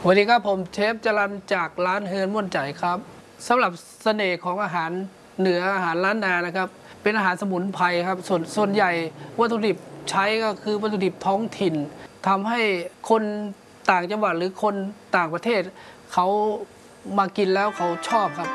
สวัสดีครับผมเชฟจรัญจากร้านเฮือนม่วนใจครับสำหรับเสน่ห์ของอาหารเหนืออาหารล้านนานะครับเป็นอาหารสมุนไพรครับส่วนใหญ่วัตถุดิบใช้ก็คือวัตถุดิบท้องถิ่นทำให้คนต่างจังหวัดหรือคนต่างประเทศเขามากินแล้วเขาชอบครับ